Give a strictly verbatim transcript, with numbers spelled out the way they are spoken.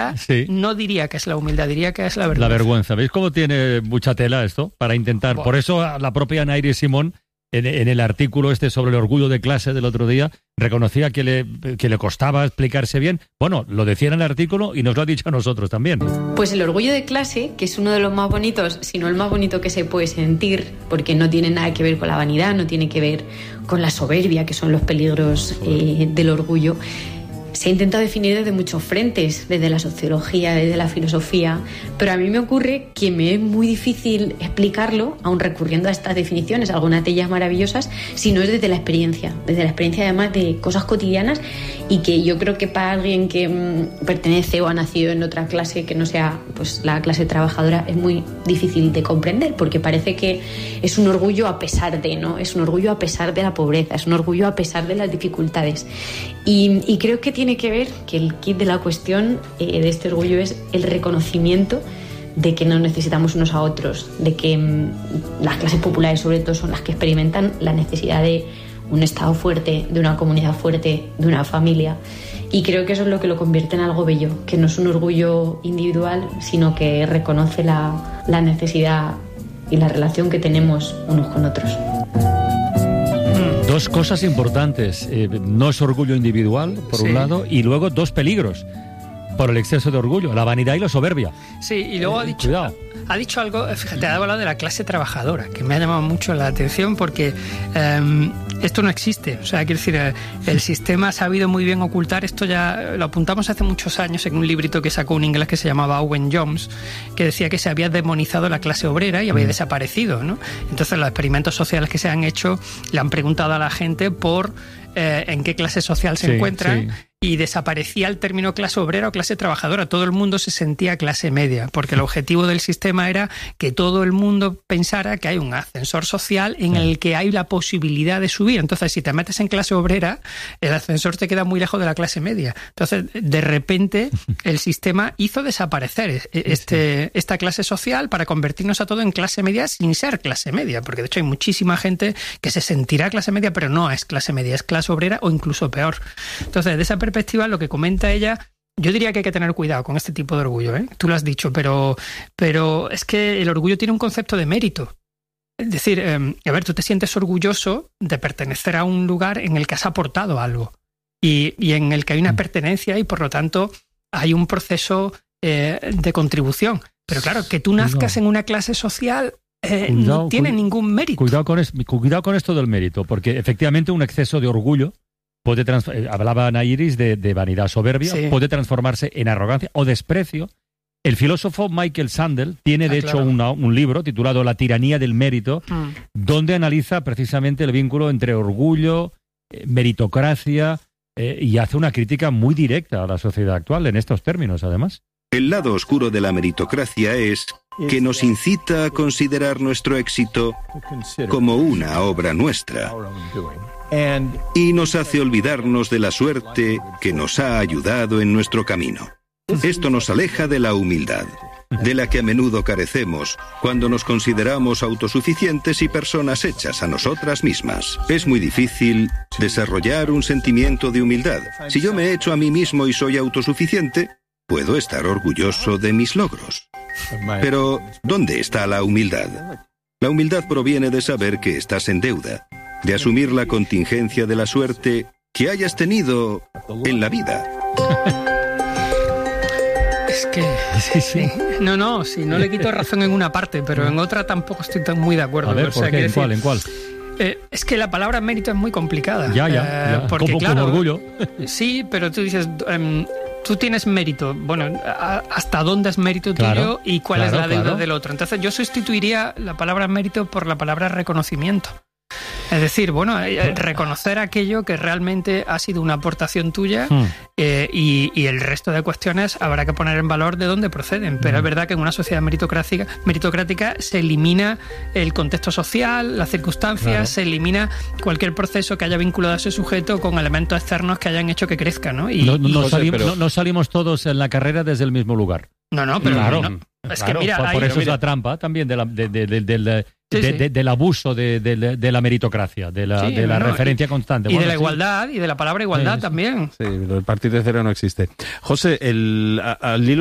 sí. no diría que es la humildad, diría que es la vergüenza. La vergüenza. ¿Veis cómo tiene mucha tela esto? Para intentar. Bueno. Por eso la propia Nairis Simón, en, en el artículo este sobre el orgullo de clase del otro día, reconocía que le, que le costaba explicarse bien. Bueno, lo decía en el artículo y nos lo ha dicho a nosotros también. Pues el orgullo de clase, que es uno de los más bonitos, si no el más bonito que se puede sentir, porque no tiene nada que ver con la vanidad, no tiene que ver con la soberbia, que son los peligros eh, del orgullo. Se ha intentado definir desde muchos frentes, desde la sociología, desde la filosofía, pero a mí me ocurre que me es muy difícil explicarlo, aun recurriendo a estas definiciones, algunas de ellas maravillosas, si no es desde la experiencia, desde la experiencia además de cosas cotidianas, y que yo creo que para alguien que mmm, pertenece o ha nacido en otra clase que no sea pues la clase trabajadora es muy difícil de comprender, porque parece que es un orgullo a pesar de, ¿no? Es un orgullo a pesar de la pobreza, es un orgullo a pesar de las dificultades. Y, y creo que tiene que ver que el kit de la cuestión eh, de este orgullo es el reconocimiento de que nos necesitamos unos a otros, de que mmm, las clases populares sobre todo son las que experimentan la necesidad de un Estado fuerte, de una comunidad fuerte, de una familia, y creo que eso es lo que lo convierte en algo bello, que no es un orgullo individual, sino que reconoce la, la necesidad y la relación que tenemos unos con otros. Dos cosas importantes, eh, no es orgullo individual, por sí. un lado, y luego dos peligros por el exceso de orgullo, la vanidad y la soberbia. Sí, y luego ha dicho, ha, ha dicho algo, fíjate, ha hablado de la clase trabajadora, que me ha llamado mucho la atención porque eh, esto no existe. O sea, quiero decir, eh, el sistema ha sabido muy bien ocultar, esto ya lo apuntamos hace muchos años en un librito que sacó un inglés que se llamaba Owen Jones, que decía que se había demonizado la clase obrera y había mm. desaparecido, ¿no? Entonces los experimentos sociales que se han hecho le han preguntado a la gente por eh, en qué clase social se sí, encuentran. Sí. Y desaparecía el término clase obrera o clase trabajadora. Todo el mundo se sentía clase media, porque el objetivo del sistema era que todo el mundo pensara que hay un ascensor social en el que hay la posibilidad de subir. Entonces, si te metes en clase obrera, el ascensor te queda muy lejos de la clase media. Entonces, de repente, el sistema hizo desaparecer este, esta clase social para convertirnos a todo en clase media sin ser clase media, porque de hecho hay muchísima gente que se sentirá clase media, pero no es clase media, es clase obrera o incluso peor. Entonces, de esa perspectiva, lo que comenta ella, yo diría que hay que tener cuidado con este tipo de orgullo, ¿eh? Tú lo has dicho, pero, pero es que el orgullo tiene un concepto de mérito. Es decir, eh, a ver, tú te sientes orgulloso de pertenecer a un lugar en el que has aportado algo y, y en el que hay una pertenencia y por lo tanto hay un proceso eh, de contribución. Pero claro, que tú nazcas en una clase social eh, cuidado, no tiene cu- ningún mérito. Cuidado con, es, cuidado con esto del mérito, porque efectivamente un exceso de orgullo puede trans- hablaba Nairis de, de vanidad soberbia, sí. puede transformarse en arrogancia o desprecio. El filósofo Michael Sandel tiene de ah, hecho claro. una, un libro titulado La tiranía del mérito, mm. donde analiza precisamente el vínculo entre orgullo, eh, meritocracia eh, y hace una crítica muy directa a la sociedad actual en estos términos, además. El lado oscuro de la meritocracia es que nos incita a considerar nuestro éxito como una obra nuestra y nos hace olvidarnos de la suerte que nos ha ayudado en nuestro camino. Esto nos aleja de la humildad, de la que a menudo carecemos cuando nos consideramos autosuficientes y personas hechas a nosotras mismas. Es muy difícil desarrollar un sentimiento de humildad. Si yo me he hecho a mí mismo y soy autosuficiente, puedo estar orgulloso de mis logros. Pero, ¿dónde está la humildad? La humildad proviene de saber que estás en deuda, de asumir la contingencia de la suerte que hayas tenido en la vida. Es que... Sí, sí. No, no, sí, no le quito razón en una parte, pero en otra tampoco estoy tan muy de acuerdo. A ver, o ¿por sea, qué? ¿En decir, cuál? ¿En cuál? Eh, es que la palabra mérito es muy complicada. Ya, ya. Eh, ya. Porque, como, claro, como orgullo. Sí, pero tú dices... Um, tú tienes mérito, bueno, ¿hasta dónde es mérito tuyo claro, y cuál claro, es la deuda claro. del otro? Entonces yo sustituiría la palabra mérito por la palabra reconocimiento. Es decir, bueno, reconocer aquello que realmente ha sido una aportación tuya hmm. eh, y, y el resto de cuestiones habrá que poner en valor de dónde proceden. Pero hmm. es verdad que en una sociedad meritocrática, meritocrática se elimina el contexto social, las circunstancias, claro. se elimina cualquier proceso que haya vinculado a ese sujeto con elementos externos que hayan hecho que crezca, ¿no? Y, no, no, y, no, José, salimos, pero... no, no salimos todos en la carrera desde el mismo lugar. No, no, pero... Claro, no, es claro, que mira... por, hay, por eso mira, es la trampa también de la, de, de, de, de, de, Sí, de, sí. de, del abuso de, de, de la meritocracia, de la, sí, de la no, referencia y, constante. Y bueno, de la sí. igualdad, y de la palabra igualdad sí, sí. también. Sí, el partir de cero no existe. José, el, al hilo